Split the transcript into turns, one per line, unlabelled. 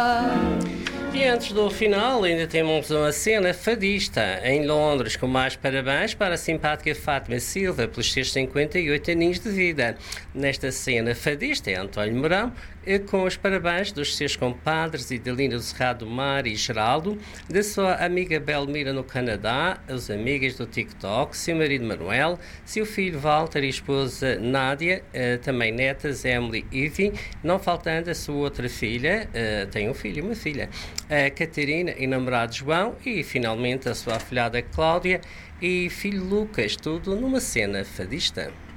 E antes do final, ainda temos uma cena fadista em Londres, com mais parabéns para a simpática Fátima Silva pelos seus 58 aninhos de vida. Nesta cena fadista é António Mourão, com os parabéns dos seus compadres Idalina do Cerrado do Mar e Geraldo, da sua amiga Belmira no Canadá, as amigas do TikTok, seu marido Manuel, seu filho Walter e esposa Nádia, também netas Emily e Ivy, não faltando a sua outra filha, tem um filho e uma filha, a Catarina e namorado João, e finalmente a sua afilhada Cláudia e filho Lucas, tudo numa cena fadista.